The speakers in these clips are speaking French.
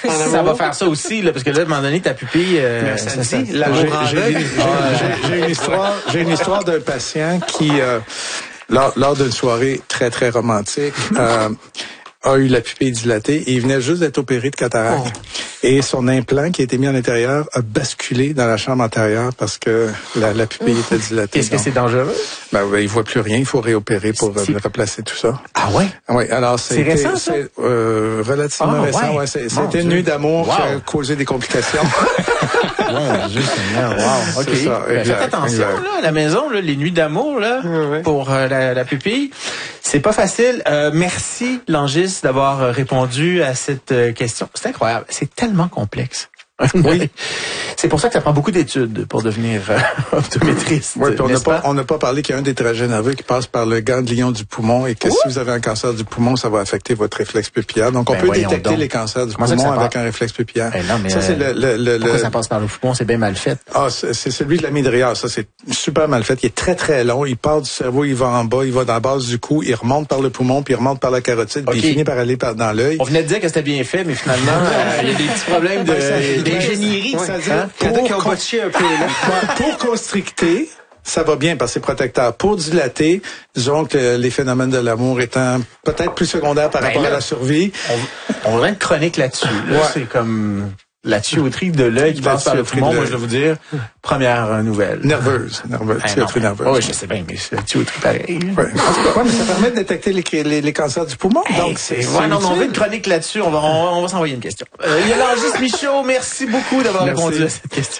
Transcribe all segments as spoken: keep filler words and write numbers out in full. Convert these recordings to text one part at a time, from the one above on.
ça va faire ça aussi, là, parce que là, à un moment donné, ta pupille, euh, ça, ça, dit, l'amour en deuil. J'ai, j'ai une histoire, j'ai une histoire d'un patient qui, euh, lors, lors d'une soirée très, très romantique, euh, a eu la pupille dilatée et il venait juste d'être opéré de cataracte. Oh. Et son implant qui a été mis à l'intérieur a basculé dans la chambre antérieure parce que la, la pupille mmh. était dilatée. Est-ce que c'est dangereux? Ben, ben, il voit plus rien. Il faut réopérer pour euh, replacer tout ça. Ah ouais? Oui, alors c'est récent, ça? C'est euh, relativement ah, récent. Ouais. Ouais, c'est, c'était une nuit d'amour wow. qui a causé des complications. Wow, juste wow. OK. Ça, ben, faites attention là, à la maison, là, les nuits d'amour là, ouais. pour euh, la, la pupille. C'est pas facile. Euh, merci, Langis, d'avoir répondu à cette euh, question. C'est incroyable. C'est tellement complexe. Oui. C'est pour ça que ça prend beaucoup d'études pour devenir euh, optométriste. Oui, puis on n'a pas, on n'a pas parlé qu'il y a un des trajets nerveux qui passe par le ganglion du poumon et que Ouh! si vous avez un cancer du poumon, ça va affecter votre réflexe pupillaire. Donc, on ben peut détecter donc. les cancers du Comment poumon avec un réflexe pupillaire. Ben non, mais ça, c'est le, le, le, pourquoi le... ça passe par le poumon? C'est bien mal fait. Ah, c'est, c'est celui de la midrière. Ça, c'est super mal fait. Il est très, très long. Il part du cerveau, il va en bas, il va dans la base du cou, il remonte par le poumon, puis il remonte par la carotide, okay. puis il finit par aller par, dans l'œil. On venait de dire que c'était bien fait, mais finalement, euh, il y a des petits problèmes de, ben, d'ingénierie. Ouais. Hein? Pour, con... un peu, là. pour constricter, ça va bien parce que c'est protecteur. Pour dilater, disons que les phénomènes de l'amour étant peut-être plus secondaires par ben rapport là, à la survie. On, on va être chronique là-dessus. Là, ouais. C'est comme la tuyauterie de l'œil qui passe par le poumon. Moi, je dois vous dire, première nouvelle. Nerveuse. Nerveuse. Ben tuyauterie non, nerveuse. Oui, je sais bien, mais c'est la tuyauterie pareil. Ouais. ouais, mais ça permet de détecter les, les, les cancers du poumon. Hey, donc, c'est, c'est ouais, non, on veut une chronique là-dessus. On va, on, on va s'envoyer une question. Euh, il y a Langis Michaud. Merci beaucoup d'avoir Merci. répondu à cette question.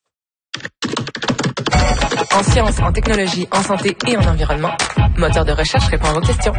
En sciences, en technologie, en santé et en environnement, Moteur de recherche répond à vos questions.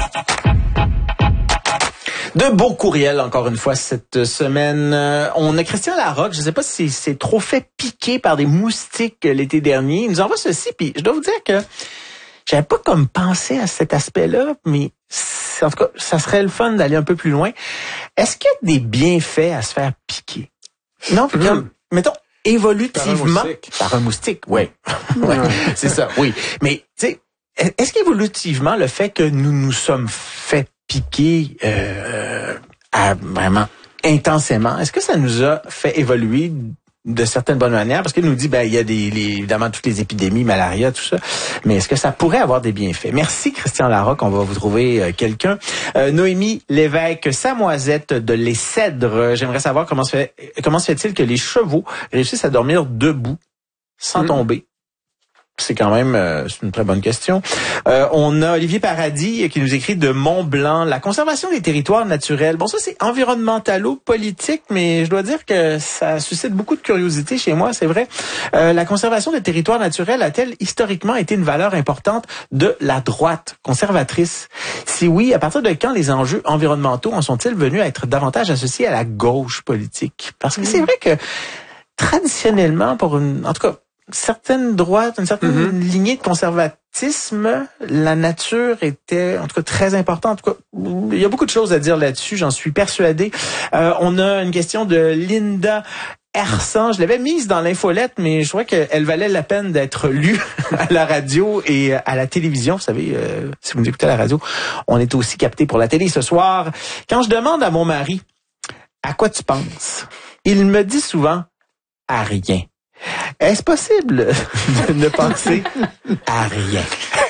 De beaux courriels, encore une fois, cette semaine. Euh, on a Christian Larocque. Je ne sais pas si c'est trop fait piquer par des moustiques l'été dernier. Il nous envoie ceci, puis je dois vous dire que j'avais pas comme pensé à cet aspect-là, mais en tout cas, ça serait le fun d'aller un peu plus loin. Est-ce qu'il y a des bienfaits à se faire piquer? Non, mmh. comme, mettons, évolutivement. Par un moustique. Par un moustique, oui. ouais, c'est ça, oui. Mais, tu sais, est-ce qu'évolutivement, le fait que nous nous sommes fait piquer euh, à vraiment intensément, est-ce que ça nous a fait évoluer de certaines bonnes manières? Parce qu'il nous dit, ben, il y a des, les, évidemment, toutes les épidémies, malaria, tout ça. Mais est-ce que ça pourrait avoir des bienfaits? Merci, Christian Larocque. On va vous trouver euh, quelqu'un. Euh, Noémie Lévesque, Samoisette de Les Cèdres. J'aimerais savoir comment se fait, comment se fait-il que les chevaux réussissent à dormir debout sans mmh. tomber? C'est quand même euh, c'est une très bonne question. Euh, on a Olivier Paradis qui nous écrit de Mont-Blanc, la conservation des territoires naturels. Bon, ça c'est environnementalo-politique, mais je dois dire que ça suscite beaucoup de curiosité chez moi, c'est vrai. Euh, la conservation des territoires naturels a-t-elle historiquement été une valeur importante de la droite conservatrice? Si oui, à partir de quand les enjeux environnementaux en sont-ils venus à être davantage associés à la gauche politique? Parce que c'est vrai que traditionnellement, pour une, en tout cas, certaines droites, une certaine mm-hmm. lignée de conservatisme, la nature était en tout cas très importante. En tout cas, il y a beaucoup de choses à dire là-dessus, j'en suis persuadé. Euh, on a une question de Linda Hersan. Je l'avais mise dans l'infolette, mais je trouvais qu'elle valait la peine d'être lue à la radio et à la télévision. Vous savez, euh, si vous nous écoutez à la radio, on est aussi capté pour la télé ce soir. Quand je demande à mon mari, à quoi tu penses? Il me dit souvent, à rien. Est-ce possible de ne penser à rien?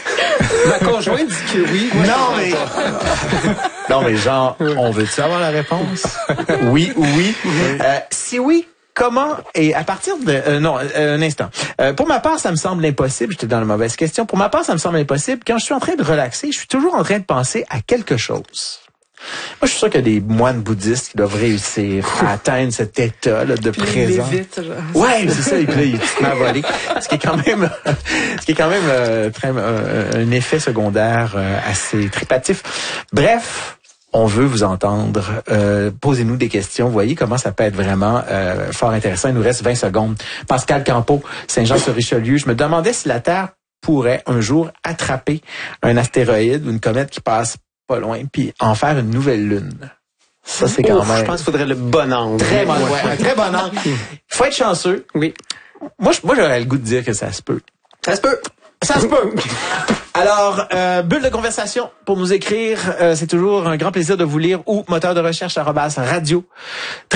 Ma conjointe dit que oui. Moi, non, mais... non, mais genre, on veut-tu avoir la réponse? Oui ou oui? oui. Euh, si oui, comment et à partir de... Euh, non, euh, un instant. Euh, pour ma part, ça me semble impossible. J'étais dans la mauvaise question. Pour ma part, ça me semble impossible. Quand je suis en train de relaxer, je suis toujours en train de penser à quelque chose. Moi, je suis sûr qu'il y a des moines bouddhistes qui doivent réussir à atteindre cet état-là de puis présence. Vite, ouais, c'est ça. Et puis là, il se met à voler. Ce qui est quand même, ce qui est quand même euh, très, euh, un effet secondaire euh, assez tripatif. Bref, on veut vous entendre. Euh, posez-nous des questions. Vous voyez comment ça peut être vraiment euh, fort intéressant. Il nous reste vingt secondes. Pascal Campo, Saint-Jean-sur-Richelieu. Je me demandais si la Terre pourrait un jour attraper un astéroïde ou une comète qui passe pas loin, puis en faire une nouvelle lune. Ça, c'est quand Ouf, même... Je pense qu'il faudrait le bon angle. Très bon, ouais, un très bon angle. Il faut être chanceux. Oui. Moi, moi, j'aurais le goût de dire que ça se peut. Ça se peut. Ça se peut. Alors, euh, bulle de conversation pour nous écrire. Euh, c'est toujours un grand plaisir de vous lire ou moteur de recherche arobase radio.